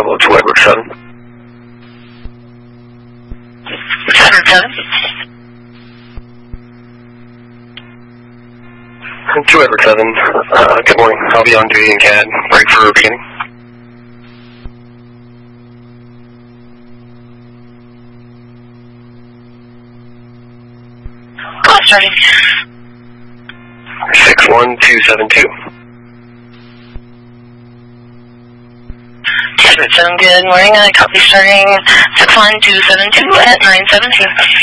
to Edward 7. 7. To Edward 7, good morning. I'll be on duty in CAD. Break for beginning. Clock starting. 61272. Edward 7, good morning. Copy starting 61272 at 9:17.